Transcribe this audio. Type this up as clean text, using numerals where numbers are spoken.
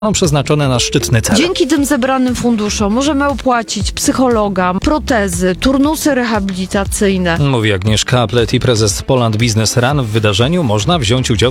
przeznaczone na szczytny cel. Dzięki tym zebranym funduszom możemy opłacić psychologa, protezy, turnusy rehabilitacyjne. Mówi Agnieszka Apleti, prezes Poland Business Run. W wydarzeniu można wziąć udział